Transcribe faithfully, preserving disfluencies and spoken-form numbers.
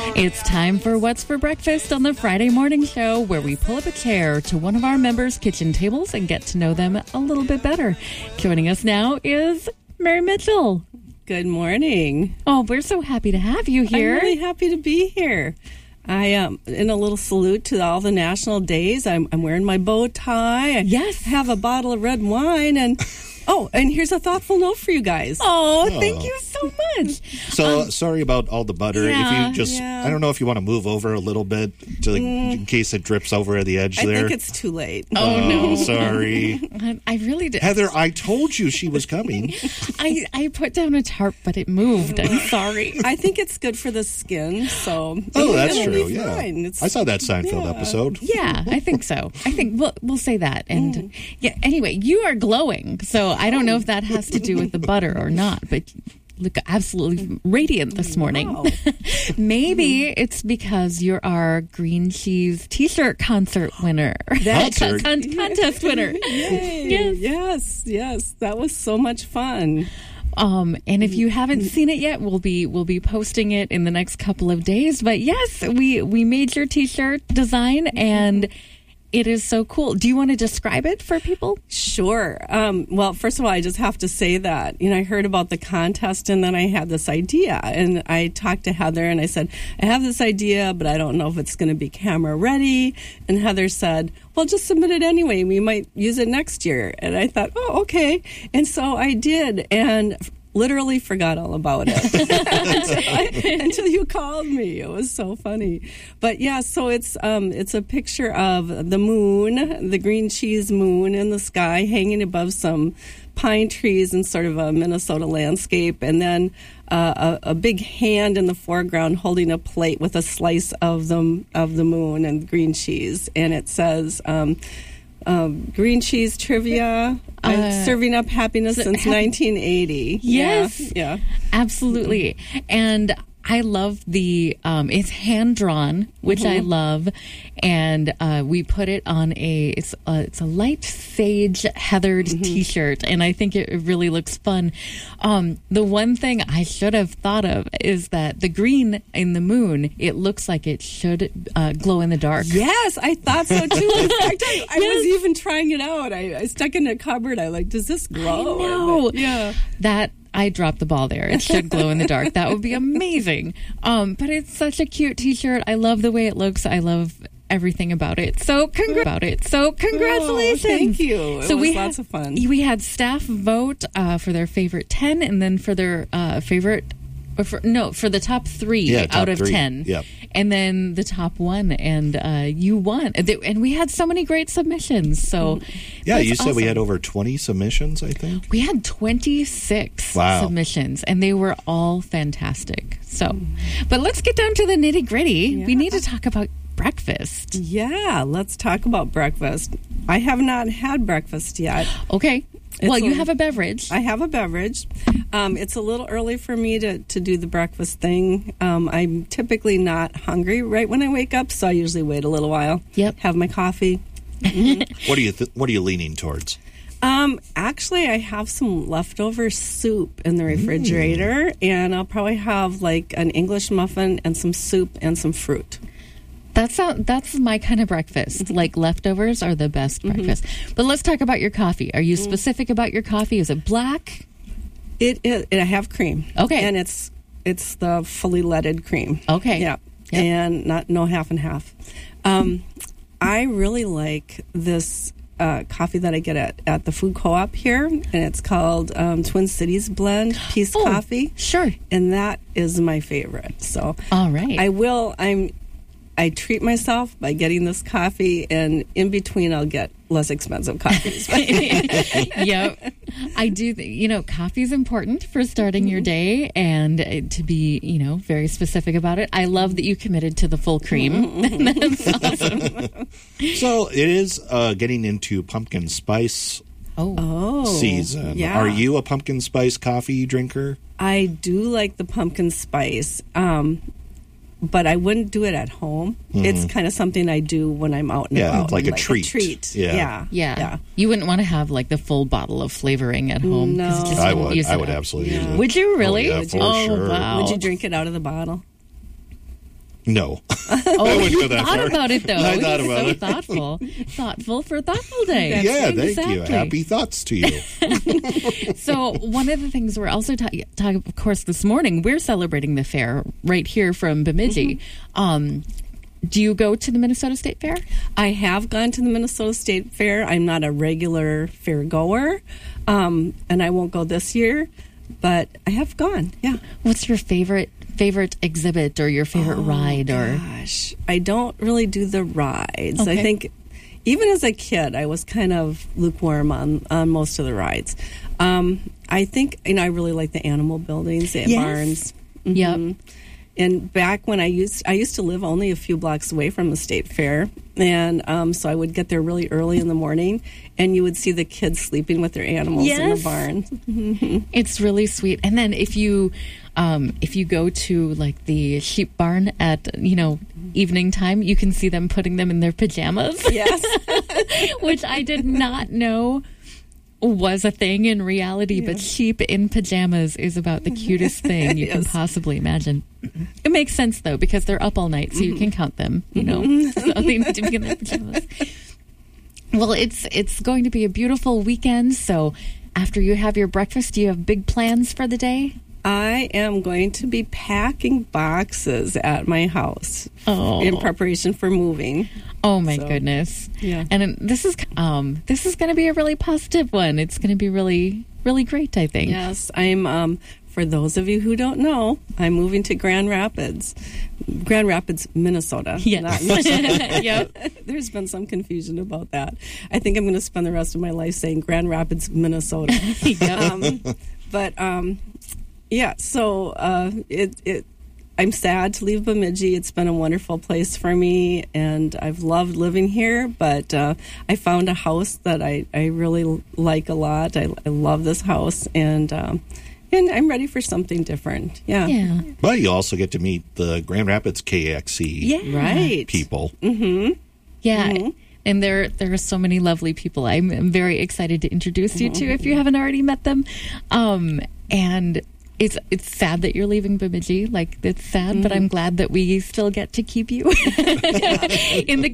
It's time for What's for Breakfast on the Friday Morning Show, where we pull up a chair to one of our members' kitchen tables and get to know them a little bit better. Joining us now is Mary Mitchell. Good morning. Oh, we're so happy to have you here. I'm really happy to be here. I um, in a little salute to all the national days. I'm, I'm wearing my bow tie. I yes, have a bottle of red wine, and oh, and here's a thoughtful note for you guys. Oh, oh. Thank you so much. So um, sorry about all the butter. Yeah, if you just, yeah. I don't know if you want to move over a little bit to, mm. in case it drips over the edge I there. I think it's too late. Oh, oh no, sorry. I, I really did. Heather, I told you she was coming. I I put down a tarp, but it moved. I'm sorry. I think it's good for the skin. So oh, that's true. Be Yeah, it's, I saw that Seinfeld yeah. episode. Yeah, I think so. I think we'll we'll say that. And mm. yeah. Anyway, you are glowing, so I don't know if that has to do with the butter or not, but look absolutely radiant this morning. Wow. Maybe it's because you're our green cheese t-shirt concert winner. That con- con- contest winner. Yay. Yes. yes, yes. That was so much fun. Um, and if you haven't seen it yet, we'll be we'll be posting it in the next couple of days. But yes, we we made your t-shirt design, and it is so cool. Do you want to describe it for people? Sure. Um, well, first of all, I just have to say that, you know, I heard about the contest and then I had this idea. And I talked to Heather and I said, I have this idea, but I don't know if it's going to be camera ready. And Heather said, well, just submit it anyway. We might use it next year. And I thought, oh, okay. And so I did. And literally forgot all about it until, I, until you called me. It was so funny. But yeah, so it's um, it's a picture of the moon, the green cheese moon in the sky hanging above some pine trees in sort of a Minnesota landscape, and then uh, a, a big hand in the foreground holding a plate with a slice of the, of the moon and green cheese. And it says... Um, Um, green cheese trivia, uh, serving up happiness so since ha- nineteen eighty. Yes, yeah, yeah. Absolutely. And I love the, um, it's hand drawn, which mm-hmm. I love. And uh, we put it on a, it's a, it's a light sage heathered mm-hmm. t-shirt. And I think it really looks fun. Um, the one thing I should have thought of is that the green in the moon, it looks like it should uh, glow in the dark. Yes, I thought so too. In fact, I, I yes. was even trying it out. I, I stuck in a cupboard. I like, does this glow? I know. But, yeah. That, I dropped the ball there. It should glow in the dark. That would be amazing. Um, but it's such a cute t-shirt. I love the way it looks. I love everything about it. So congra- about it. So congratulations. Oh, thank you. It so was we lots had, of fun. We had staff vote uh, for their favorite ten, and then for their uh, favorite or for, no, for the top three yeah, top out of three. ten. Yep. And then the top one, and uh, you won. And we had so many great submissions. So yeah, you said awesome. We had over twenty submissions, I think. We had twenty-six wow. submissions, and they were all fantastic. So, but let's get down to the nitty gritty. Yeah. We need to talk about breakfast. Yeah, let's talk about breakfast. I have not had breakfast yet. Okay. It's well, you a, have a beverage. I have a beverage. Um, it's a little early for me to, to do the breakfast thing. Um, I'm typically not hungry right when I wake up, so I usually wait a little while. Yep. Have my coffee. Mm-hmm. What are you th- What are you leaning towards? Um, actually, I have some leftover soup in the refrigerator, mm. and I'll probably have like an English muffin and some soup and some fruit. That's how, that's my kind of breakfast. Mm-hmm. Like leftovers are the best mm-hmm. breakfast. But let's talk about your coffee. Are you specific about your coffee? Is it black? It is. I have cream. Okay, and it's it's the fully leaded cream. Okay, yeah, yep. and not no half and half. Um, I really like this uh, coffee that I get at, at the food co-op here, and it's called um, Twin Cities Blend Peace oh, Coffee. Sure, and that is my favorite. So, all right, I will. I'm. I treat myself by getting this coffee, and in between, I'll get less expensive coffees. Yep. I do. Th- you know, coffee is important for starting your day, and uh, to be, you know, very specific about it. I love that you committed to the full cream. That's awesome. So it is uh, getting into pumpkin spice oh. Oh, season. Yeah. Are you a pumpkin spice coffee drinker? I do like the pumpkin spice. Um, But I wouldn't do it at home. Mm-hmm. It's kind of something I do when I'm out and yeah, about. It's like a like treat. A treat. Yeah. Yeah. yeah. yeah. You wouldn't want to have like the full bottle of flavoring at home. No. You just I wouldn't would. use I it would up. absolutely yeah. use it. Would you really? Oh, yeah, for oh sure. wow. Would you drink it out of the bottle? No. Oh, I wouldn't you go that thought far. about it, though. I thought about so it. thoughtful. Thoughtful for Thoughtful Day. Yeah, thank Exactly. you. Happy thoughts to you. So one of the things we're also talking, talk, of course, this morning, we're celebrating the fair right here from Bemidji. Mm-hmm. Um, do you go to the Minnesota State Fair? I have gone to the Minnesota State Fair. I'm not a regular fair goer, um, and I won't go this year, but I have gone. Yeah. What's your favorite favorite exhibit or your favorite Oh, ride? Or gosh, I don't really do the rides. Okay. I think even as a kid, I was kind of lukewarm on, on most of the rides. Um, I think, you know, I really like the animal buildings, the Yes. barns. Yep. Mhm. And back when I used, I used to live only a few blocks away from the state fair, and um, so I would get there really early in the morning, and you would see the kids sleeping with their animals in Yes. the barn. it's really sweet. And then if you um, if you go to like the sheep barn at you know evening time, you can see them putting them in their pajamas. Yes. Which I did not know was a thing in reality, but sheep in pajamas is about the cutest thing you can Yes. possibly imagine. It makes sense, though, because they're up all night, so you can count them, you know. So they need to be in their pajamas. Well, it's it's going to be a beautiful weekend, so after you have your breakfast, do you have big plans for the day? I am going to be packing boxes at my house Oh. in preparation for moving. Oh my So, goodness! yeah. And this is um this is going to be a really positive one. It's going to be really really great, I think. Yes, I'm. Um, for those of you who don't know, I'm moving to Grand Rapids, Grand Rapids, Minnesota. Yes. Not Michigan. Yep. There's been some confusion about that. I think I'm going to spend the rest of my life saying Grand Rapids, Minnesota. Yep. um, but um, yeah, so uh, it it. I'm sad to leave Bemidji. It's been a wonderful place for me, and I've loved living here. But uh, I found a house that I, I really l- like a lot. I, I love this house, and um, and I'm ready for something different. Yeah, Yeah. But you also get to meet the Grand Rapids K X C Yeah. right. people. Yeah. And there there are so many lovely people I'm, I'm very excited to introduce you to if you haven't already met them. Um, and it's it's sad that you're leaving Bemidji. Like, it's sad, but I'm glad that we still get to keep you in the